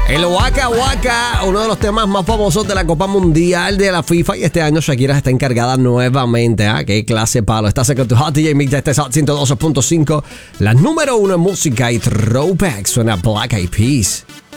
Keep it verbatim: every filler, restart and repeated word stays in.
El Waka Waka, uno de los temas más famosos de la Copa Mundial de la FIFA. Y este año Shakira está encargada nuevamente. ¿eh? ¡Qué clase palo! Estás con tu Hot D J Mix de este Hot ciento dos punto cinco. La número uno en música y throwback suena Black Eyed Peas.